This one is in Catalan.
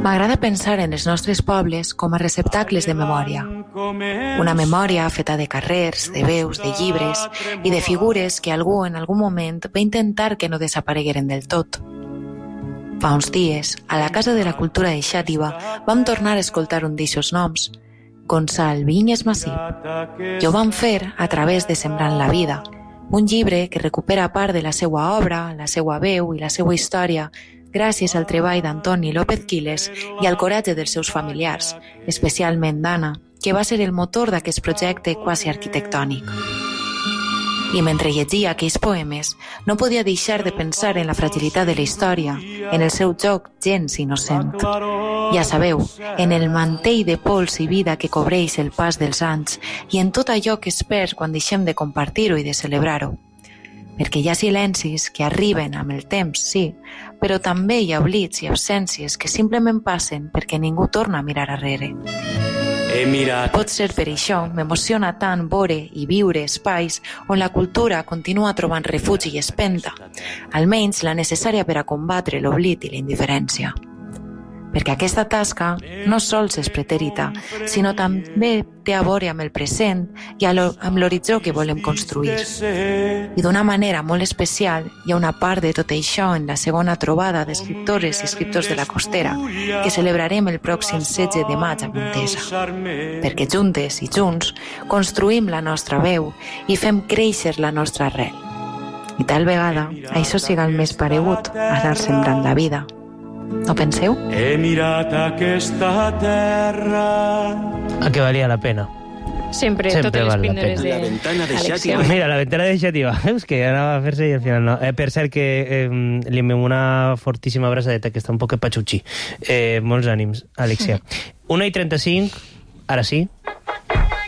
M'agrada pensar en els nostres pobles com a receptacles de memòria. Una memòria feta de carrers, de veus, de llibres i de figures que algú en algun moment va intentar que no desaparegueren del tot. Fa uns dies, a la Casa de la Cultura de Xàtiva, vam tornar a escoltar un d'eixos noms, Gonçal Vinyes Massip. I ho vam fer a través de Sembrant la Vida, un llibre que recupera part de la seva obra, la seva veu i la seva història gràcies al treball d'Antoni López Quiles i al coratge dels seus familiars, especialment d'Anna, que va ser el motor d'aquest projecte quasi arquitectònic. I mentre llegia aquells poemes, no podia deixar de pensar en la fragilitat de la història, en el seu joc gens innocent. Ja sabeu, en el mantell de pols i vida que cobreix el pas dels anys i en tot allò que es perd quan deixem de compartir-ho i de celebrar-ho. Perquè hi ha silencis que arriben amb el temps, sí, però també hi ha oblits i absències que simplement passen perquè ningú torna a mirar arrere. Potser per això m'emociona tant veure i viure espais on la cultura continua trobant refugi i espenta, almenys la necessària per a combatre l'oblit i la indiferència. Perquè aquesta tasca no sols és pretèrita, sinó també té a veure amb el present i amb l'horitzó que volem construir. I d'una manera molt especial hi ha una part de tot això en la segona trobada d'escriptores i escriptors de la Costera, que celebrarem el pròxim 16 de maig a Montesa. Perquè juntes i junts construïm la nostra veu i fem créixer la nostra arrel. I tal vegada això siga el més paregut a anar sembrant la vida. No penseu? He mirat aquesta terra. A que valia la pena. Sempre totes les pineres La ventana de d'Alexia. Xàtiva. Mira, la ventana de Xàtiva. És que anava a fer-se i al final no. Per cert que li enviem una fortíssima abraçadeta, que està un poc patxutxi. Molts ànims, Alexia. 1:35, ara sí,